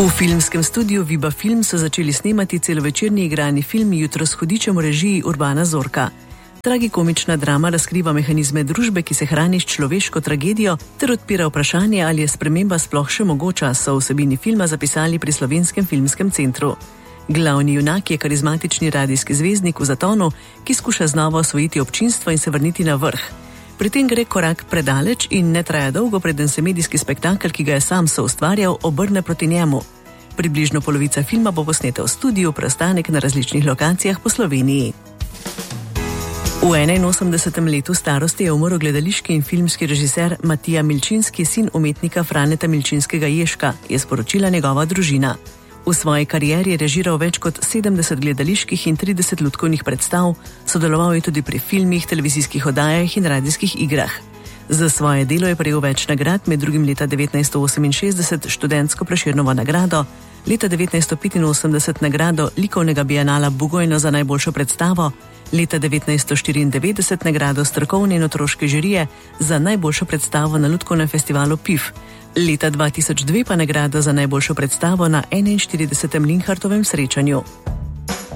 V filmskem studiu Viba Film so začeli snemati celovečerni igrani film Jutro s hudičem v režiji Urbana Zorka. Tragikomična drama razkriva mehanizme družbe, ki se hrani s človeško tragedijo, ter odpira vprašanje, ali je sprememba sploh še mogoča, so vsebini filma zapisali pri Slovenskem filmskem centru. Glavni junak je karizmatični radijski zvezdnik v zatonu, ki skuša znova osvojiti občinstvo in se vrniti na vrh. Pri tem gre korak predaleč in ne traja dolgo, preden se medijski spektakel, ki ga je sam soustvarjal, obrne proti njemu. Približno polovica filma bo posneta v studiu, preostanek na različnih lokacijah po Sloveniji. V 81. letu starosti je umrl gledališki in filmski režiser Matija Milčinski, sin umetnika Franeta Milčinskega Ježka, je sporočila njegova družina. V svoji karieri je režiral več kot 70 gledaliških in 30 lutkovnih predstav, sodeloval je tudi pri filmih, televizijskih oddajah in radijskih igrah. Za svoje delo je prejel več nagrad, med drugim leta 1968 študentsko Prešernovo nagrado, leta 1985 nagrado likovnega bienala Bugojno za najboljšo predstavo, leta 1994 nagrado strokovne in otroške žirije za najboljšo predstavo na lutkovnem festivalu PIF, leta 2002 pa nagrado za najboljšo predstavo na 41. Linhartovem srečanju.